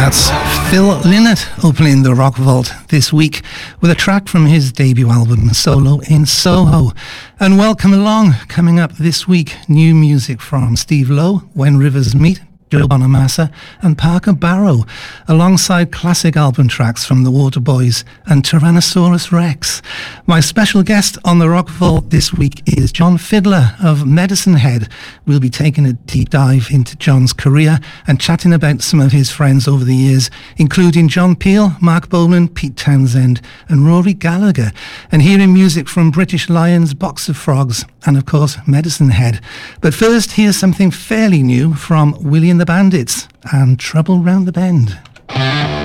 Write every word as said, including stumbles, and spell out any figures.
That's Phil Lynott opening the Rock Vault this week with a track from his debut album, Solo in Soho. And welcome along. Coming up this week, new music from Steve Lowe, When Rivers Meet, Joe Bonamassa and Parker Barrow, alongside classic album tracks from the Waterboys and Tyrannosaurus Rex. My special guest on the Rock Vault this week is John Fiddler of Medicine Head. We'll be taking a deep dive into John's career and chatting about some of his friends over the years, including John Peel, Mark Bolan, Pete Townsend and Rory Gallagher, and hearing music from British Lions, Box of Frogs and of course Medicine Head. But first, here's something fairly new from Willie and the Bandits and Trouble Round the Bend.